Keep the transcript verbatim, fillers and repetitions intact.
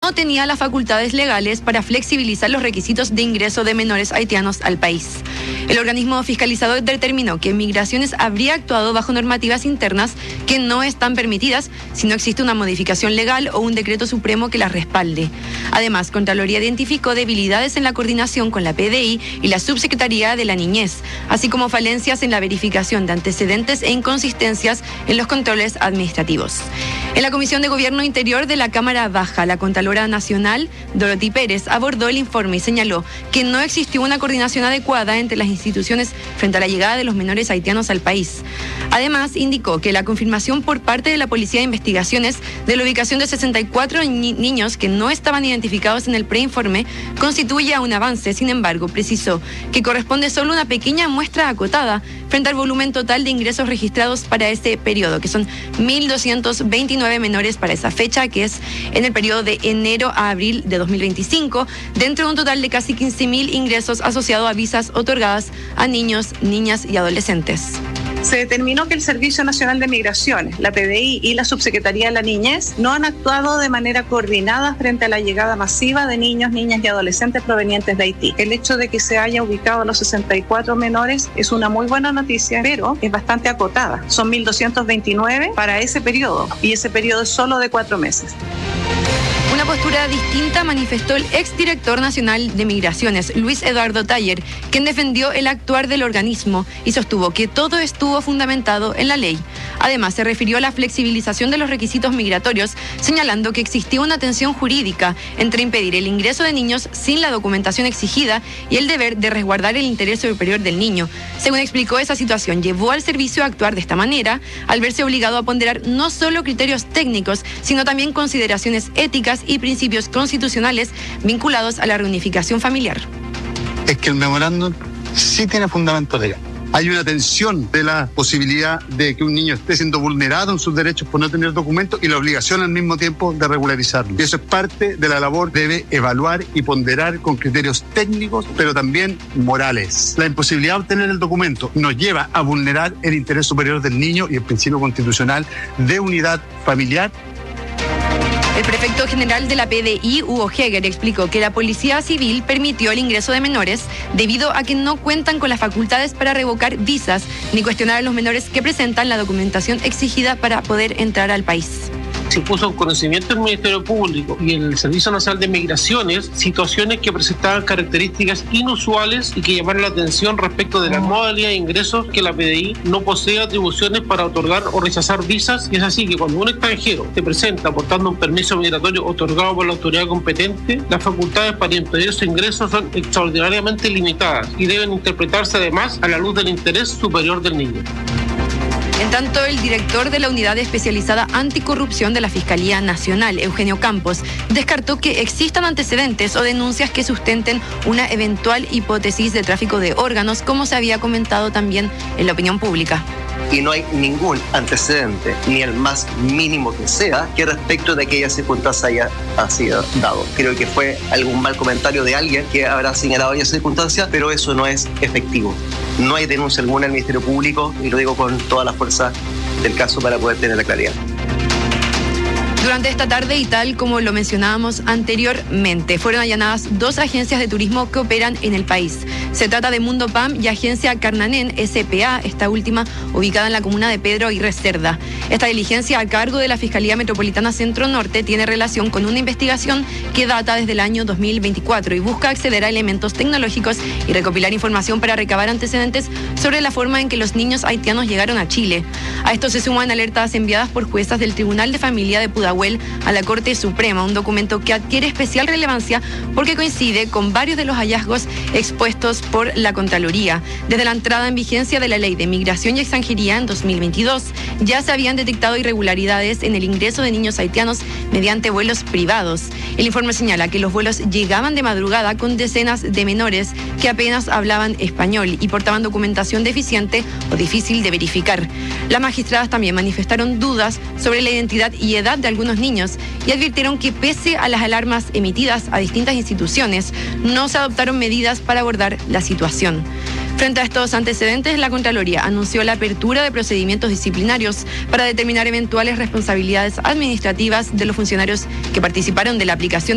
no tenía las facultades legales para flexibilizar los requisitos de ingreso de menores haitianos al país. El organismo fiscalizador determinó que Migraciones habría actuado bajo normativas internas que no están permitidas si no existe una modificación legal o un decreto supremo que las respalde. Además, Contraloría identificó debilidades en la coordinación con la P D I y la Subsecretaría de la Niñez, así como falencias en la verificación de antecedentes e inconsistencias en los controles administrativos. En la Comisión de Gobierno Interior de la Cámara Baja, la Contralora Nacional, Dorothy Pérez, abordó el informe y señaló que no existió una coordinación adecuada entre las instituciones frente a la llegada de los menores haitianos al país. Además, indicó que la confirmación por parte de la Policía de Investigaciones de la ubicación de sesenta y cuatro ni- niños que no estaban identificados en el preinforme constituye un avance. Sin embargo, precisó que corresponde solo una pequeña muestra acotada frente al volumen total de ingresos registrados para ese periodo, que son mil doscientos veintinueve menores para esa fecha, que es en el periodo de enero a abril de dos mil veinticinco, dentro de un total de casi quince mil ingresos asociados a visas otorgadas a niños, niñas y adolescentes. Se determinó que el Servicio Nacional de Migraciones, la P D I y la Subsecretaría de la Niñez no han actuado de manera coordinada frente a la llegada masiva de niños, niñas y adolescentes provenientes de Haití. El hecho de que se haya ubicado a los sesenta y cuatro menores es una muy buena noticia, pero es bastante acotada. Son mil doscientos veintinueve para ese periodo y ese periodo es solo de cuatro meses. Una postura distinta manifestó el exdirector nacional de Migraciones, Luis Eduardo Taller, quien defendió el actuar del organismo y sostuvo que todo estuvo fundamentado en la ley. Además, se refirió a la flexibilización de los requisitos migratorios, señalando que existía una tensión jurídica entre impedir el ingreso de niños sin la documentación exigida y el deber de resguardar el interés superior del niño. Según explicó, esa situación llevó al servicio a actuar de esta manera, al verse obligado a ponderar no solo criterios técnicos, sino también consideraciones éticas y principios constitucionales vinculados a la reunificación familiar. Es que el memorándum sí tiene fundamento legal. Hay una tensión de la posibilidad de que un niño esté siendo vulnerado en sus derechos por no tener documentos y la obligación al mismo tiempo de regularizarlo. Y eso es parte de la labor, debe evaluar y ponderar con criterios técnicos, pero también morales. La imposibilidad de obtener el documento nos lleva a vulnerar el interés superior del niño y el principio constitucional de unidad familiar. El prefecto general de la P D I, Hugo Heger, explicó que la Policía Civil permitió el ingreso de menores debido a que no cuentan con las facultades para revocar visas ni cuestionar a los menores que presentan la documentación exigida para poder entrar al país. Se puso en conocimiento del Ministerio Público y el Servicio Nacional de Migraciones situaciones que presentaban características inusuales y que llamaron la atención respecto de la modalidad de ingresos, que la P D I no posee atribuciones para otorgar o rechazar visas, y es así que cuando un extranjero se presenta portando un permiso migratorio otorgado por la autoridad competente, las facultades para impedir su ingreso son extraordinariamente limitadas y deben interpretarse además a la luz del interés superior del niño. En tanto, el director de la Unidad Especializada Anticorrupción de la Fiscalía Nacional, Eugenio Campos, descartó que existan antecedentes o denuncias que sustenten una eventual hipótesis de tráfico de órganos, como se había comentado también en la opinión pública. Y no hay ningún antecedente, ni el más mínimo que sea, que respecto de aquella circunstancia haya, haya sido dado. Creo que fue algún mal comentario de alguien que habrá señalado esa circunstancia, pero eso no es efectivo. No hay denuncia alguna en el Ministerio Público, y lo digo con toda la fuerza del caso para poder tener la claridad. Durante esta tarde, y tal como lo mencionábamos anteriormente, fueron allanadas dos agencias de turismo que operan en el país. Se trata de Mundo P A M y Agencia Carnanen S P A, esta última ubicada en la comuna de Pedro Aguirre Cerda. Esta diligencia a cargo de la Fiscalía Metropolitana Centro Norte tiene relación con una investigación que data desde el año dos mil veinticuatro y busca acceder a elementos tecnológicos y recopilar información para recabar antecedentes sobre la forma en que los niños haitianos llegaron a Chile. A esto se suman alertas enviadas por juezas del Tribunal de Familia de Pudahuel a la Corte Suprema, un documento que adquiere especial relevancia porque coincide con varios de los hallazgos expuestos por la Contraloría. Desde la entrada en vigencia de la Ley de Migración y Extranjería en dos mil veintidós, ya se habían detectado irregularidades en el ingreso de niños haitianos mediante vuelos privados. El informe señala que los vuelos llegaban de madrugada con decenas de menores que apenas hablaban español y portaban documentación deficiente o difícil de verificar. Las magistradas también manifestaron dudas sobre la identidad y edad de algunos niños y advirtieron que pese a las alarmas emitidas a distintas instituciones, no se adoptaron medidas para abordar la situación. Frente a estos antecedentes, la Contraloría anunció la apertura de procedimientos disciplinarios para determinar eventuales responsabilidades administrativas de los funcionarios que participaron de la aplicación